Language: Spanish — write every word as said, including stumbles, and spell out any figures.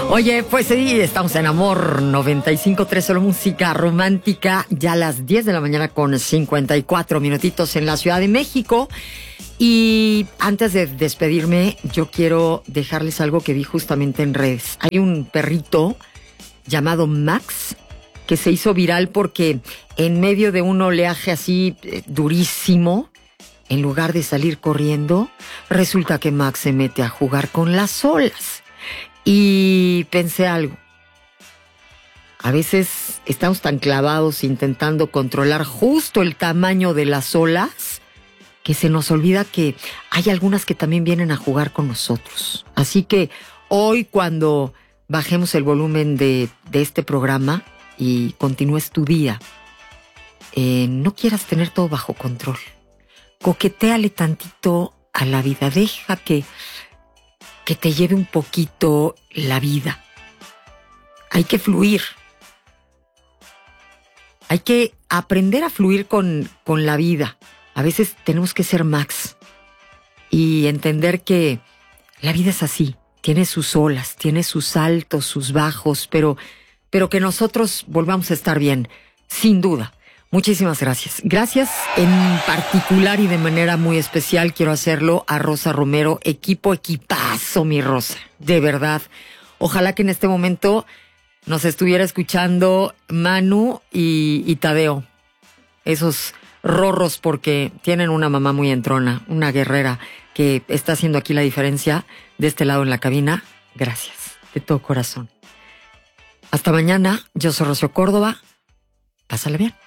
Oye, pues sí, estamos en Amor noventa y cinco punto tres, solo música romántica, ya a las diez de la mañana con cincuenta y cuatro minutitos en la Ciudad de México. Y antes de despedirme, yo quiero dejarles algo que vi justamente en redes. Hay un perrito llamado Max que se hizo viral porque en medio de un oleaje así eh, durísimo, en lugar de salir corriendo, resulta que Max se mete a jugar con las olas. Y pensé algo. A veces estamos tan clavados intentando controlar justo el tamaño de las olas que se nos olvida que hay algunas que también vienen a jugar con nosotros. Así que hoy, cuando bajemos el volumen de, de este programa y continúes tu día, eh, no quieras tener todo bajo control. Coquetéale tantito a la vida. Deja que, que te lleve un poquito la vida. Hay que fluir. Hay que aprender a fluir con, con la vida. A veces tenemos que ser Max y entender que la vida es así. Tiene sus olas, tiene sus altos, sus bajos, pero, pero que nosotros volvamos a estar bien, sin duda. Muchísimas gracias. Gracias en particular y de manera muy especial quiero hacerlo a Rosa Romero, equipo, equipazo, mi Rosa. De verdad. Ojalá que en este momento nos estuviera escuchando Manu y, y Tadeo. Esos rorros, porque tienen una mamá muy entrona, una guerrera que está haciendo aquí la diferencia de este lado en la cabina. Gracias, de todo corazón. Hasta mañana. Yo soy Rocío Córdoba. Pásale bien.